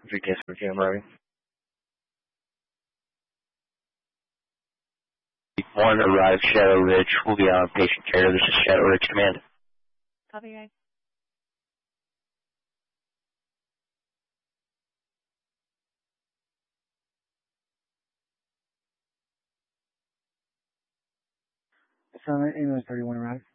Victor Jim Robbie. 1 arrive Shadow Ridge. We'll be on patient care. This is Shadow Ridge Command. Copy, guys. Summit, ambulance 31 arrived.